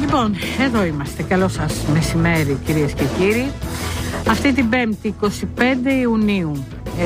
Λοιπόν, εδώ είμαστε. Καλό σας μεσημέρι, κυρίες και κύριοι. Αυτή την Πέμπτη, 25 Ιουνίου,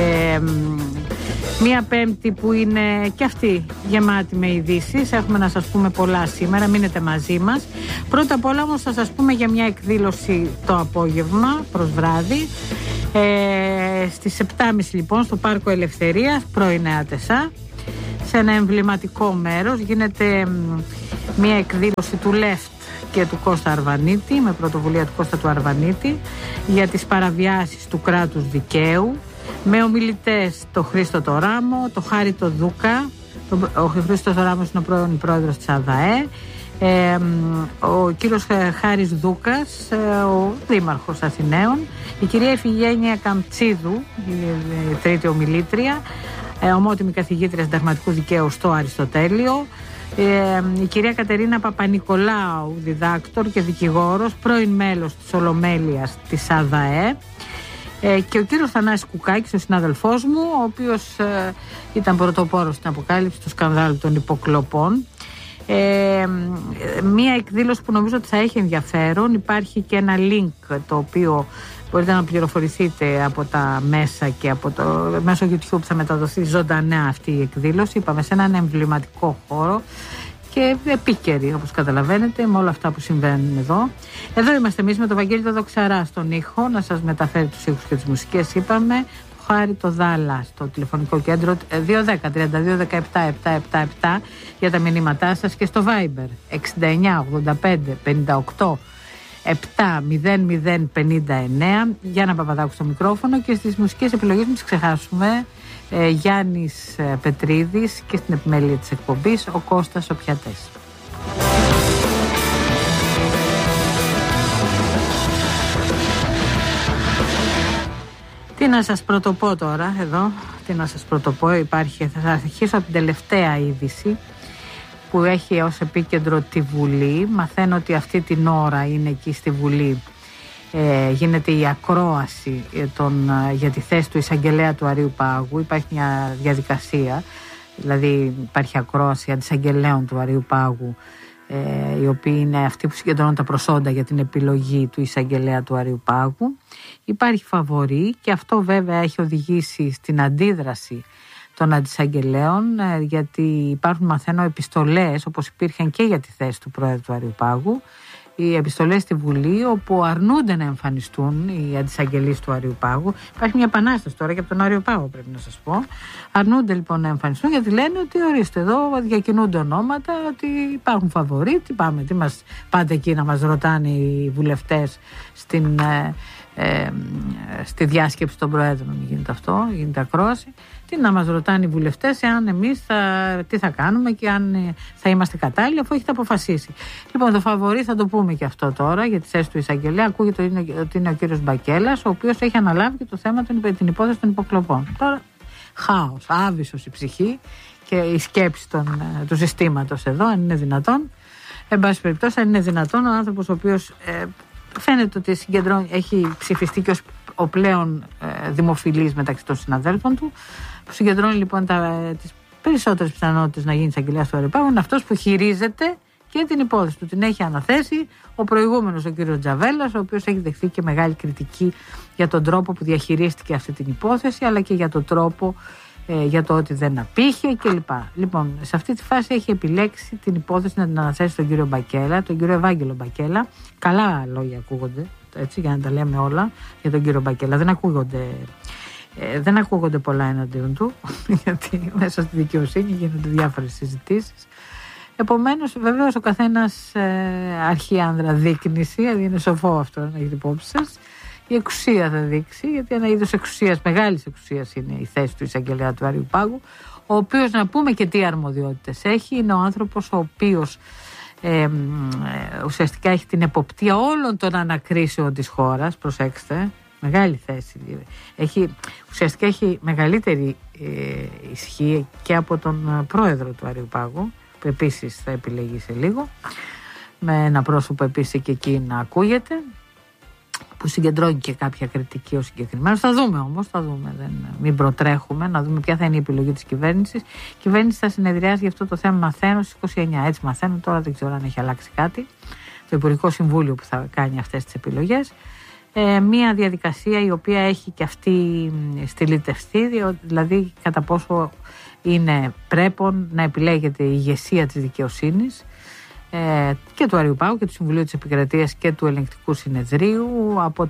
μία Πέμπτη που είναι και αυτή γεμάτη με ειδήσεις. Έχουμε να σας πούμε πολλά σήμερα, μείνετε μαζί μας. Πρώτα απ' όλα όμως θα σας πούμε για μια εκδήλωση το απόγευμα προς βράδυ, στις 7.30 λοιπόν στο Πάρκο Ελευθερίας, πρώην Ατεσά, σε ένα εμβληματικό μέρος. Γίνεται μια εκδήλωση του Left και του Κώστα Αρβανίτη, με πρωτοβουλία του Κώστα του Αρβανίτη, για τις παραβιάσεις του κράτους δικαίου, με ομιλητές το Χρήστο το Ράμο, το Χάρη το Δούκα. Ο Χρήστος το Ράμος είναι ο πρώην πρόεδρος της ΑΔΑΕ, ο κύριος Χάρης Δούκας, ο δήμαρχος Αθηναίων, η κυρία Ιφηγένεια Καμτσίδου, η τρίτη ομιλήτρια, ομότιμη καθηγήτρια συνταγματικού δικαίου στο Αριστοτέλειο, η κυρία Κατερίνα Παπανικολάου, διδάκτορ και δικηγόρος, πρώην μέλος της Ολομέλειας της ΑΔΑΕ, και ο κύριος Θανάσης Κουκάκης, ο συνάδελφός μου, ο οποίος ήταν πρωτοπόρος στην αποκάλυψη του σκανδάλου των υποκλοπών. Μία εκδήλωση που νομίζω ότι θα έχει ενδιαφέρον. Υπάρχει και ένα link το οποίο μπορείτε να πληροφορηθείτε από τα μέσα και από το μέσω YouTube θα μεταδοθεί ζωντανά αυτή η εκδήλωση. Είπαμε σε έναν εμβληματικό χώρο και επίκαιρη, όπως καταλαβαίνετε, με όλα αυτά που συμβαίνουν εδώ. Εδώ είμαστε εμείς με τον Βαγγέλη το Δοξαρά στον ήχο, να σας μεταφέρει τους ήχους και τις μουσικές. Είπαμε το Χάρη το Δάλα στο τηλεφωνικό κέντρο 210-3217-777 για τα μηνύματά σας, και στο Viber 69-85-58 7-00-59, Γιάννα Παπαδάκου στο μικρόφωνο, και στις μουσικές επιλογές μην τις ξεχάσουμε, Γιάννης Πετρίδης, και στην επιμέλεια της εκπομπής ο Κώστας ο Πιατές. Τι να σας πρωτοπώ τώρα εδώ, τι να σας πρωτοπώ, υπάρχει, θα αρχίσω από την τελευταία είδηση που έχει ως επίκεντρο τη Βουλή. Μαθαίνω ότι αυτή την ώρα είναι εκεί στη Βουλή, γίνεται η ακρόαση για τη θέση του εισαγγελέα του Αρείου Πάγου. Υπάρχει μια διαδικασία, δηλαδή υπάρχει ακρόαση αντισαγγελέων του Αρείου Πάγου, οι οποίοι είναι αυτοί που συγκεντρώνουν τα προσόντα για την επιλογή του εισαγγελέα του Αρείου Πάγου. Υπάρχει φαβορί, και αυτό βέβαια έχει οδηγήσει στην αντίδραση των αντισαγγελέων, γιατί υπάρχουν, μαθαίνω, επιστολές, όπως υπήρχαν και για τη θέση του Πρόεδρου του Αρείου Πάγου, οι επιστολές στη Βουλή, όπου αρνούνται να εμφανιστούν οι αντισαγγελείς του Αρείου Πάγου. Υπάρχει μια επανάσταση τώρα και από τον Αρείου Πάγο, πρέπει να σας πω. Αρνούνται λοιπόν να εμφανιστούν, γιατί λένε ότι ορίστε, εδώ διακινούνται ονόματα, ότι υπάρχουν φαβορί. Τι πάμε, τι μας πάτε εκεί να μας ρωτάνε οι βουλευτές στη διάσκεψη των Προέδρων, γίνεται αυτό, γίνεται ακρόαση. Τι να μας ρωτάνε οι βουλευτές, εάν εμείς τι θα κάνουμε και αν θα είμαστε κατάλληλοι, αφού έχετε αποφασίσει. Λοιπόν, το φαβορί θα το πούμε και αυτό τώρα για τη θέση του εισαγγελέα. Ακούγεται ότι είναι ο κύριος Μπακέλας, ο οποίος έχει αναλάβει και το θέμα την υπόθεση των υποκλοπών. Τώρα χάος, άβυσος η ψυχή και η σκέψη του συστήματος εδώ, αν είναι δυνατόν. Εν πάση περιπτώσει, αν είναι δυνατόν, ο άνθρωπος ο οποίος φαίνεται ότι έχει ψηφιστεί και ως ο πλέον δημοφιλής μεταξύ των συναδέλφων του, που συγκεντρώνει λοιπόν τις περισσότερες πιθανότητες να γίνει εισαγγελέας του Αρείου Πάγου, είναι αυτός που χειρίζεται και την υπόθεση του. Την έχει αναθέσει ο προηγούμενος, ο κύριος Τζαβέλας, ο οποίος έχει δεχθεί και μεγάλη κριτική για τον τρόπο που διαχειρίστηκε αυτή την υπόθεση, αλλά και για τον τρόπο, για το ότι δεν απήχε κλπ. Λοιπόν, σε αυτή τη φάση έχει επιλέξει την υπόθεση να την αναθέσει τον κύριο Μπακέλα, τον κύριο Ευάγγελο Μπακέλα. Καλά λόγια ακούγονται, έτσι, για να τα λέμε όλα για τον κύριο Μπακέλα. Δεν ακούγονται πολλά εναντίον του, γιατί μέσα στη δικαιοσύνη γίνονται διάφορες συζητήσεις. Επομένως, βεβαίως, ο καθένας αρχή άνδρα δείκνηση, δηλαδή είναι σοφό αυτό να έχετε υπόψη σας. Η εξουσία θα δείξει, γιατί ένα είδος εξουσίας, μεγάλης εξουσίας, είναι η θέση του εισαγγελέα του Αρείου Πάγου, ο οποίος, να πούμε και τι αρμοδιότητες έχει, είναι ο άνθρωπος ο οποίος ουσιαστικά έχει την εποπτεία όλων των ανακρίσεων της χώρας. Προσέξτε, μεγάλη θέση. Ουσιαστικά έχει μεγαλύτερη ισχύ και από τον πρόεδρο του Αρείου Πάγου, που επίσης θα επιλεγεί σε λίγο, με ένα πρόσωπο επίσης και εκεί να ακούγεται, που συγκεντρώνει και κάποια κριτική ως συγκεκριμένο. Θα δούμε όμως, μην προτρέχουμε, να δούμε ποια θα είναι η επιλογή της κυβέρνησης. Η κυβέρνηση θα συνεδριάσει για αυτό το θέμα, μαθαίνω, στις 29. Έτσι μαθαίνω, τώρα δεν ξέρω αν έχει αλλάξει κάτι. το Υπουργικό Συμβούλιο που θα κάνει αυτές τις επιλογές. Μία διαδικασία η οποία έχει και αυτή στυλιτευτεί, δηλαδή κατά πόσο είναι πρέπον να επιλέγεται η ηγεσία της δικαιοσύνης και του Αριουπάγου και του Συμβουλίου της Επικρατείας και του Ελεγκτικού Συνεδρίου, από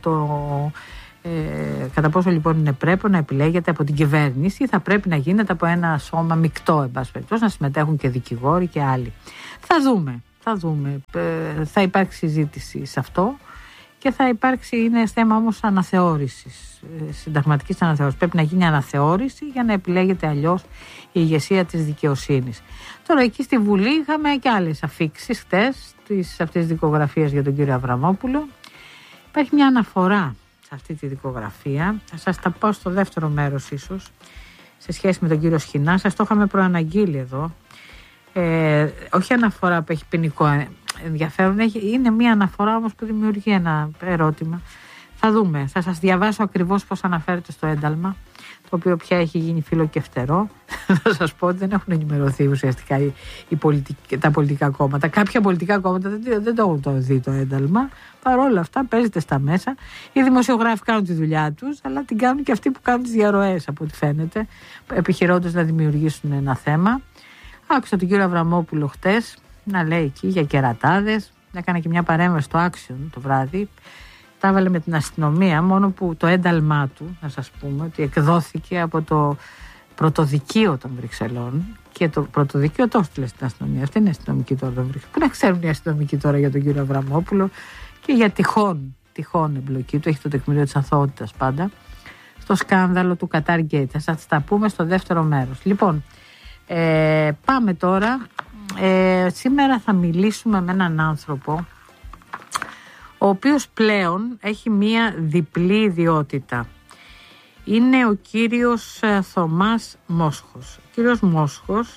κατά πόσο λοιπόν είναι πρέπον να επιλέγεται από την κυβέρνηση ή θα πρέπει να γίνεται από ένα σώμα μεικτό, εν πάση περιπτώσει, να συμμετέχουν και δικηγόροι και άλλοι. Θα δούμε. Θα υπάρξει συζήτηση σε αυτό. Και θα υπάρξει, είναι θέμα όμως αναθεώρησης, συνταγματικής αναθεώρησης. Πρέπει να γίνει αναθεώρηση για να επιλέγεται αλλιώς η ηγεσία της δικαιοσύνης. Τώρα εκεί στη Βουλή είχαμε και άλλες αφίξεις χτες αυτής της δικογραφίας για τον κύριο Αβραμόπουλο. Υπάρχει μια αναφορά σε αυτή τη δικογραφία. Θα σας τα πω στο δεύτερο μέρος ίσως, σε σχέση με τον κύριο Σχοινά. Σας το είχαμε προαναγγείλει εδώ. Όχι αναφορά που έχει ποινικό ενδιαφέρον, είναι μια αναφορά όμως που δημιουργεί ένα ερώτημα. Θα δούμε, θα σας διαβάσω ακριβώς πώς αναφέρεται στο ένταλμα, το οποίο πια έχει γίνει φιλοκεφτερό. Θα σας πω ότι δεν έχουν ενημερωθεί ουσιαστικά τα πολιτικά κόμματα. Κάποια πολιτικά κόμματα δεν το έχουν δει το ένταλμα. Παρ' όλα αυτά παίζεται στα μέσα. Οι δημοσιογράφοι κάνουν τη δουλειά τους, αλλά την κάνουν και αυτοί που κάνουν τις διαρροές, από ό,τι φαίνεται, επιχειρώντας να δημιουργήσουν ένα θέμα. Άκουσα τον κύριο Αβραμόπουλο χτες να λέει εκεί για κερατάδες. Έκανε και μια παρέμβαση στο Action το βράδυ. Τα έβαλε με την αστυνομία, μόνο που το ένταλμά του, να σας πούμε, ότι εκδόθηκε από το πρωτοδικείο των Βρυξελών. Και το πρωτοδικείο το έστειλε στην αστυνομία. Αυτή είναι η αστυνομική τώρα των Βρυξελών. Πού να ξέρουν οι αστυνομικοί τώρα για τον κύριο Αβραμόπουλο και για τυχόν εμπλοκή του. Έχει το τεκμήριο της αθωότητας πάντα. Στο σκάνδαλο του Qatar Gate. Θα σας τα πούμε στο δεύτερο μέρος. Λοιπόν, πάμε τώρα. Σήμερα θα μιλήσουμε με έναν άνθρωπο ο οποίος πλέον έχει μία διπλή ιδιότητα. Είναι ο κύριος Θωμάς Μόσχος. Ο κύριος Μόσχος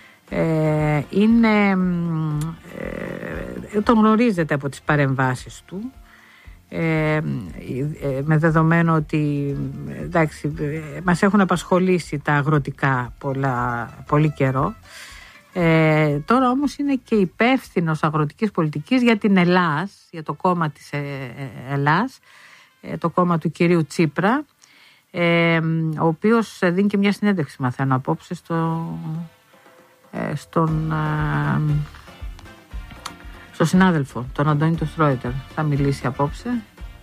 τον γνωρίζετε από τις παρεμβάσεις του, με δεδομένο ότι εντάξει, μας έχουν απασχολήσει τα αγροτικά πολύ καιρό. Τώρα όμως είναι και υπεύθυνος αγροτικής πολιτικής για την Ελλάς, για το κόμμα της Ελλάς, το κόμμα του κυρίου Τσίπρα, ο οποίος δίνει και μια συνέντευξη, μαθαίνω απόψε, στο συνάδελφο, τον Αντώνη του Στρόιτερ. Θα μιλήσει απόψε.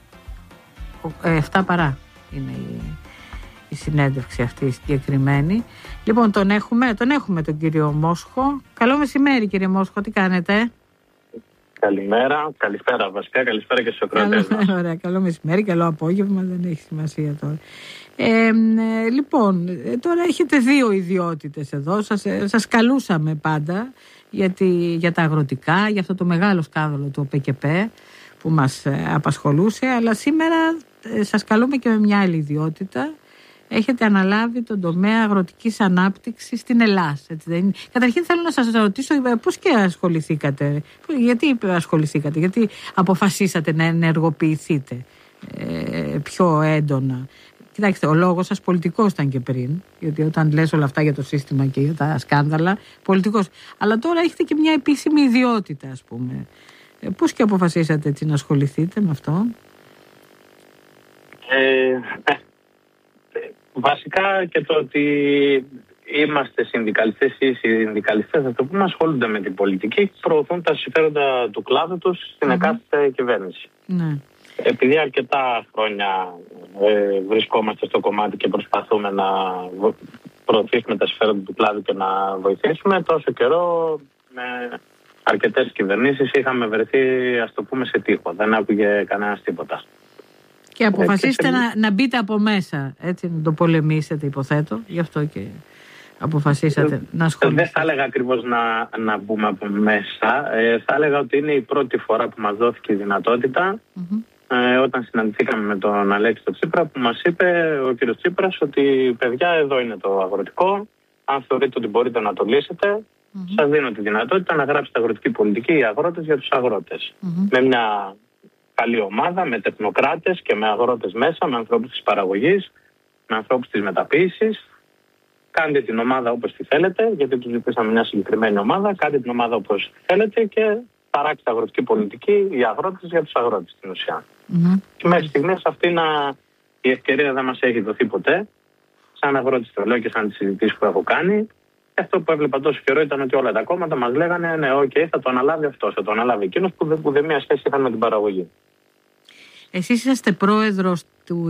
7 παρά είναι η συνέντευξη αυτή η συγκεκριμένη. Λοιπόν, τον έχουμε τον κύριο Μόσχο. Καλό μεσημέρι, κύριε Μόσχο, τι κάνετε? Καλησπέρα βασικά, καλησπέρα και στους ακροατές μας. Ωραία, καλό μεσημέρι, καλό απόγευμα, δεν έχει σημασία τώρα. Λοιπόν, τώρα έχετε δύο ιδιότητες εδώ, σας καλούσαμε πάντα για τα αγροτικά, για αυτό το μεγάλο σκάνδαλο του ΟΠΕΚΕΠ που μας απασχολούσε, αλλά σήμερα σας καλούμε και με μια άλλη ιδιότητα. Έχετε αναλάβει τον τομέα αγροτικής ανάπτυξης στην Ελλάδα. Καταρχήν θέλω να σας ρωτήσω πώς και ασχοληθήκατε, γιατί αποφασίσατε να ενεργοποιηθείτε πιο έντονα. Κοιτάξτε, ο λόγος σας πολιτικός ήταν και πριν, γιατί όταν λες όλα αυτά για το σύστημα και για τα σκάνδαλα, πολιτικός. Αλλά τώρα έχετε και μια επίσημη ιδιότητα, ας πούμε. Πώς και αποφασίσατε έτσι να ασχοληθείτε με αυτό? Βασικά και το ότι είμαστε συνδικαλιστές ή συνδικαλιστές, θα το πούμε, ασχολούνται με την πολιτική και προωθούν τα συμφέροντα του κλάδου τους στην εκάστοτε κυβέρνηση. Ναι. Επειδή αρκετά χρόνια βρισκόμαστε στο κομμάτι και προσπαθούμε να προωθήσουμε τα συμφέροντα του κλάδου και να βοηθήσουμε, τόσο καιρό με αρκετές κυβερνήσεις είχαμε βρεθεί, ας το πούμε, σε τείχο. Δεν άκουγε κανένας τίποτα. Και αποφασίσετε να μπείτε από μέσα, έτσι, να το πολεμήσετε, υποθέτω. Γι' αυτό και αποφασίσατε να ασχοληθείτε. Δεν θα έλεγα ακριβώς να μπούμε από μέσα. Θα έλεγα ότι είναι η πρώτη φορά που μας δόθηκε η δυνατότητα, όταν συναντηθήκαμε με τον Αλέξη τον Τσίπρα, που μας είπε ο κύριος Τσίπρας ότι παιδιά, εδώ είναι το αγροτικό. Αν θεωρείτε ότι μπορείτε να το λύσετε, σας δίνω τη δυνατότητα να γράψετε αγροτική πολιτική οι αγρότες για τους αγρότες. Με μια καλή ομάδα, με τεχνοκράτες και με αγρότες μέσα, με ανθρώπους της παραγωγής, με ανθρώπους της μεταποίησης. Κάντε την ομάδα όπως τη θέλετε, γιατί τους ζητήσαμε μια συγκεκριμένη ομάδα. Κάντε την ομάδα όπως θέλετε και παράξει αγροτική πολιτική οι αγρότες για τους αγρότες στην ουσία. Και μέχρι στιγμής αυτή η ευκαιρία δεν μας έχει δοθεί ποτέ. Σαν αγρότης το λέω και σαν τις συζητήσεις που έχω κάνει. Και αυτό που έβλεπα τόσο καιρό ήταν ότι όλα τα κόμματα μας λέγανε ναι, θα το αναλάβει αυτός, θα το αναλάβει εκείνος που δεν μία σχέση είχαν με την παραγωγή. Εσείς είσαστε πρόεδρος του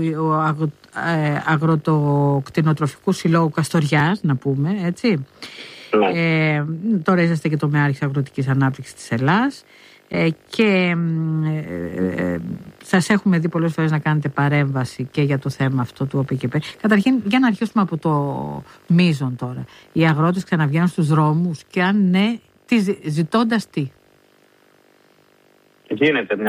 Αγροτοκτηνοτροφικού Συλλόγου Καστοριάς, να πούμε, έτσι. Ναι. Τώρα είσαστε και τομεάρχης αγροτικής ανάπτυξης της Ελλάδας και σας έχουμε δει πολλές φορές να κάνετε παρέμβαση και για το θέμα αυτό του ΟΠΕΚΕΠΕ. Καταρχήν, για να αρχίσουμε από το μείζον τώρα. Οι αγρότες ξαναβγαίνουν στους δρόμους και αν ναι, ζητώντας τι? Γίνεται